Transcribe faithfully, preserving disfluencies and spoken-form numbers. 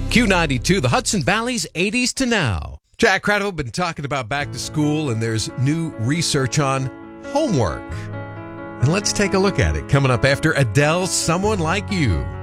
Q ninety-two, the Hudson Valley's eighties to now. Jack Cradle been talking about back to school, and there's new research on homework. And let's take a look at it coming up after Adele's Someone Like You.